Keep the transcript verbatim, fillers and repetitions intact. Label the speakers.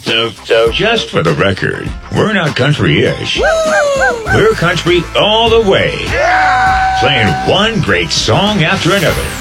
Speaker 1: So, so just for the record, we're not country-ish. We're country all the way. Playing one great song after another.